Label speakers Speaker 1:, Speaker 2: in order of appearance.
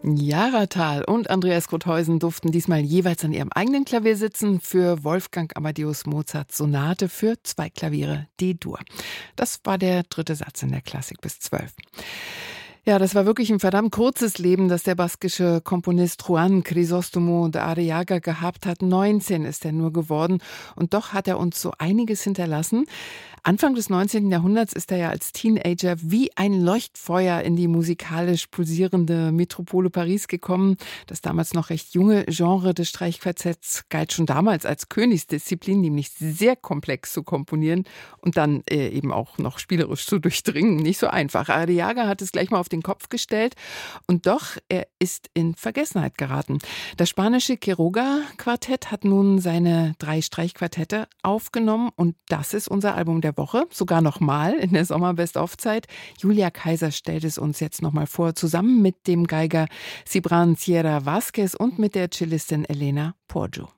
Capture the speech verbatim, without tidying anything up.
Speaker 1: Jara Thal und Andreas Grotheusen durften diesmal jeweils an ihrem eigenen Klavier sitzen für Wolfgang Amadeus Mozarts Sonate für zwei Klaviere D-Dur. Das war der dritte Satz in der Klassik bis zwölf. Ja, das war wirklich ein verdammt kurzes Leben, das der baskische Komponist Juan Crisóstomo de Arriaga gehabt hat. neunzehn ist er nur geworden und doch hat er uns so einiges hinterlassen. Anfang des neunzehnten Jahrhunderts ist er ja als Teenager wie ein Leuchtfeuer in die musikalisch pulsierende Metropole Paris gekommen. Das damals noch recht junge Genre des Streichquartetts galt schon damals als Königsdisziplin, nämlich sehr komplex zu komponieren und dann äh, eben auch noch spielerisch zu durchdringen. Nicht so einfach. Arriaga hat es gleich mal auf den Kopf gestellt und doch, er ist in Vergessenheit geraten. Das spanische Quiroga-Quartett hat nun seine drei Streichquartette aufgenommen und das ist unser Album der Woche, sogar nochmal in der Sommer-Best-of-Zeit. Julia Kaiser stellt es uns jetzt nochmal vor, zusammen mit dem Geiger Cibran Sierra Vázquez und mit der Cellistin Elena Porjo.